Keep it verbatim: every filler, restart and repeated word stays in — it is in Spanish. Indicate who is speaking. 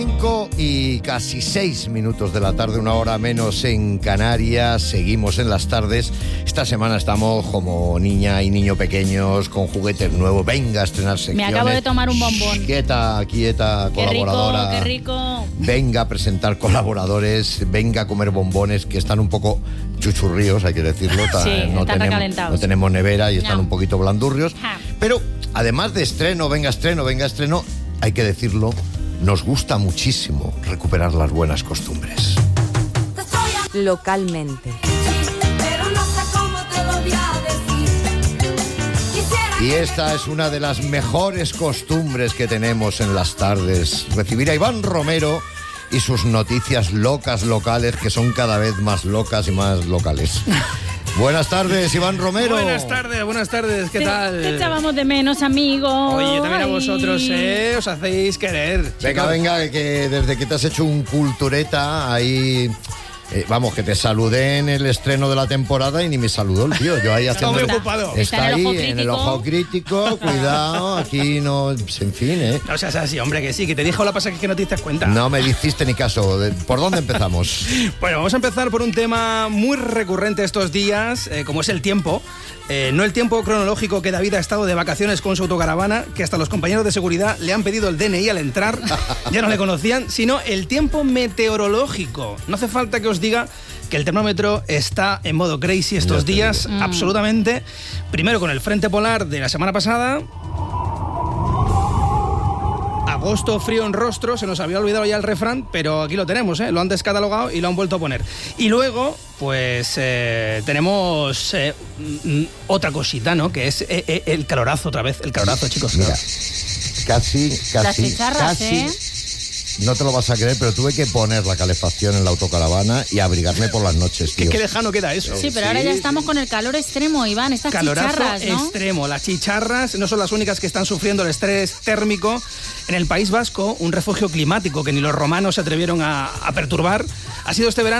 Speaker 1: cinco y casi seis minutos de la tarde, una hora menos en Canarias. Seguimos en las tardes. Esta semana estamos como niña y niño pequeños con juguetes nuevos. Venga a estrenar secciones.
Speaker 2: Me acabo de tomar un bombón.
Speaker 1: Quieta, quieta,
Speaker 2: qué
Speaker 1: colaboradora.
Speaker 2: Rico, qué rico.
Speaker 1: Venga a presentar colaboradores. Venga a comer bombones que están un poco chuchurríos, hay que decirlo.
Speaker 2: Sí,
Speaker 1: no,
Speaker 2: están
Speaker 1: tenemos,
Speaker 2: recalentados.
Speaker 1: no tenemos nevera y están
Speaker 2: No.
Speaker 1: un poquito blandurrios.
Speaker 2: Ja.
Speaker 1: Pero además de estreno, venga estreno, venga estreno, hay que decirlo, nos gusta muchísimo recuperar las buenas costumbres.
Speaker 3: Localmente.
Speaker 1: Y esta es una de las mejores costumbres que tenemos en las tardes. Recibir a Iván Romero y sus noticias locas locales, que son cada vez más locas y más locales. Buenas tardes, Iván Romero.
Speaker 4: Buenas tardes, buenas tardes, ¿qué
Speaker 2: Te,
Speaker 4: tal?
Speaker 2: te echábamos de menos, amigo.
Speaker 4: Oye, también a
Speaker 2: Ay.
Speaker 4: vosotros, ¿eh? Os hacéis querer.
Speaker 1: Venga,
Speaker 4: chicos.
Speaker 1: venga, que desde que te has hecho un cultureta ahí... Eh, vamos, que te saludé en el estreno de la temporada y ni me saludó el tío. Yo ahí haciendo...
Speaker 4: muy ocupado.
Speaker 1: Está,
Speaker 2: Está en el
Speaker 1: ahí,
Speaker 2: ojo
Speaker 1: en el
Speaker 2: crítico.
Speaker 1: ojo crítico. Cuidado, aquí no... En fin, ¿eh?
Speaker 4: No seas así, hombre, que sí, que te dijo la pasada que no te diste cuenta.
Speaker 1: No me hiciste ni caso. ¿Por dónde empezamos?
Speaker 4: Bueno, vamos a empezar por un tema muy recurrente estos días, eh, como es el tiempo. Eh, no el tiempo cronológico que David ha estado de vacaciones con su autocaravana, que hasta los compañeros de seguridad le han pedido el D N I al entrar, ya no le conocían, sino el tiempo meteorológico. No hace falta que os diga que el termómetro está en modo crazy estos
Speaker 1: Ya te
Speaker 4: días,
Speaker 2: digo. Mm.
Speaker 4: absolutamente. Primero con el frente polar de la semana pasada. Agosto frío en rostro, se nos había olvidado ya el refrán, pero aquí lo tenemos, ¿eh? Lo han descatalogado y lo han vuelto a poner. Y luego, pues eh, tenemos eh, mm, otra cosita, ¿no? Que es eh, eh, el calorazo otra vez, el calorazo, chicos.
Speaker 1: Mira, casi,
Speaker 2: Las
Speaker 1: casi,
Speaker 2: chicharras,
Speaker 1: casi...
Speaker 2: ¿eh?
Speaker 1: No te lo vas a creer, pero tuve que poner la calefacción en la autocaravana y abrigarme por las noches,
Speaker 4: ¿Qué,
Speaker 1: tío.
Speaker 4: qué lejano queda eso?
Speaker 2: Sí, pero ahora ya estamos con el calor extremo, Iván. Estas
Speaker 4: Calorazo
Speaker 2: chicharras, ¿no?
Speaker 4: extremo. Las chicharras no son las únicas que están sufriendo el estrés térmico. En el País Vasco, un refugio climático que ni los romanos se atrevieron a, a perturbar, ha sido este verano